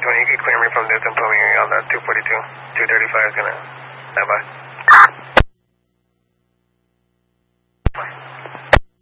you can clear me from this and put me on that 242. 235 is going to stand by.